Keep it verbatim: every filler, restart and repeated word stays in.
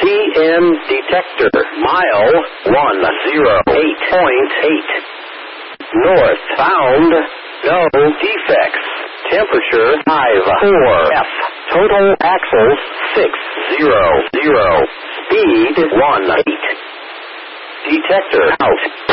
C N detector. Mile one zero eight point eight. Northbound. No defects. Temperature five four F. Total axles six zero zero. Speed one eight. Detector out.